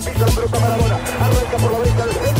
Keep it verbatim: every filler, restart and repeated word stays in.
Pisa la pelota Maradona, arranca por la derecha del